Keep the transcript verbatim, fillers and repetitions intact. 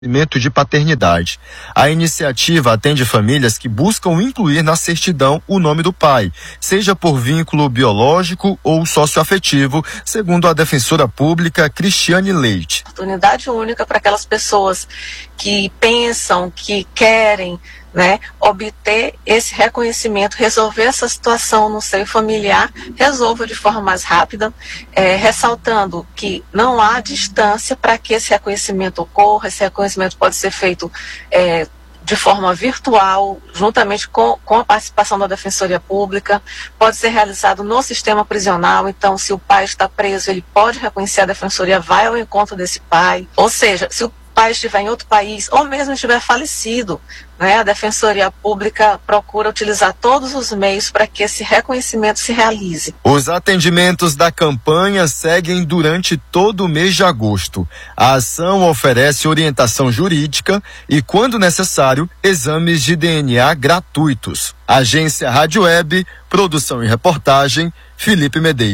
de paternidade. A iniciativa atende famílias que buscam incluir na certidão o nome do pai, seja por vínculo biológico ou socioafetivo, segundo a defensora pública Cristiane Leite. Oportunidade única para aquelas pessoas que pensam, que querem, né, obter esse reconhecimento, resolver essa situação no seio familiar, resolva de forma mais rápida, é, ressaltando que não há distância para que esse reconhecimento ocorra. Esse reconhecimento pode ser feito é, de forma virtual, juntamente com, com a participação da Defensoria Pública, pode ser realizado no sistema prisional. Então, se o pai está preso, ele pode reconhecer, a Defensoria vai ao encontro desse pai, ou seja, se o pai estiver em outro país, ou mesmo estiver falecido, né, a Defensoria Pública procura utilizar todos os meios para que esse reconhecimento se realize. Os atendimentos da campanha seguem durante todo o mês de agosto. A ação oferece orientação jurídica e, quando necessário, exames de D N A gratuitos. Agência Rádio Web, produção e reportagem, Felipe Medeiros.